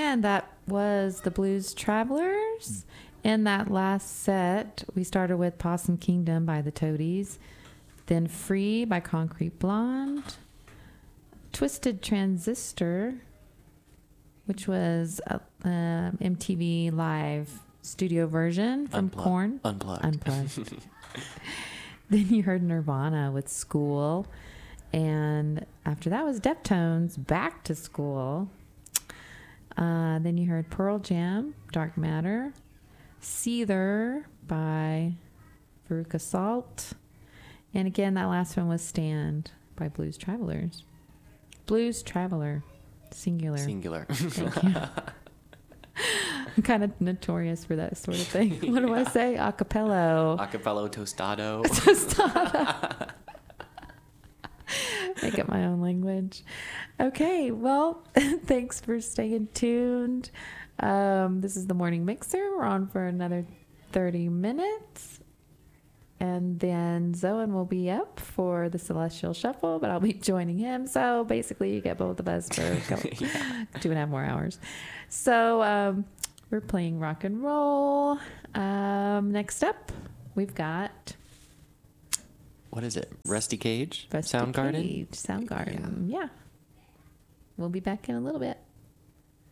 And that was the Blues Travelers. In that last set, we started with Possum Kingdom by the Toadies, then Free by Concrete Blonde, Twisted Transistor, which was a MTV Live studio version from Korn. Unplugged. Then you heard Nirvana with School. And after that was Deftones, Back to School. Then you heard Pearl Jam, Dark Matter. Seether by Veruca Salt. And again, that last one was Stand by Blues Travelers. Blues Traveler, singular. Thank you. I'm kind of notorious for that sort of thing. What do I say? Acapello. Acapello tostado. Tostado. Make up my own language. Okay, well, thanks for staying tuned. This is the Morning Mixer. We're on for another 30 minutes. And then Zoen will be up for the Celestial Shuffle, but I'll be joining him. So basically, you get both of us for 2.5 more hours. So we're playing rock and roll. Next up, we've got... What is it? Rusty Cage? Rusty Soundgarden? Cage, Soundgarden, yeah. We'll be back in a little bit.